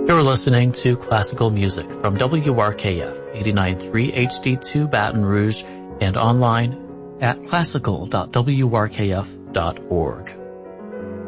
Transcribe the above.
You're listening to classical music from WRKF 89.3 HD2 Baton Rouge and online at classical.wrkf.org.